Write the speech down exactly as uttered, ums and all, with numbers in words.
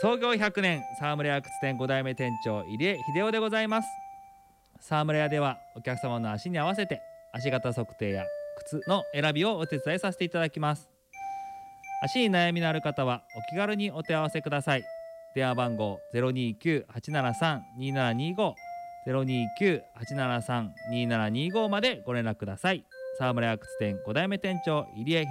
創業ひゃくねん、沢村屋靴店ご代目店長入江秀夫でございます。沢村屋ではお客様の足に合わせて足型測定や靴の選びをお手伝いさせていただきます。足に悩みのある方はお気軽にお手合わせください。電話番号 ゼロにーきゅうはちななさんにーななにーご ゼロにーきゅうはちななさんにーななにーご までご連絡ください。沢村屋靴店ご代目店長入江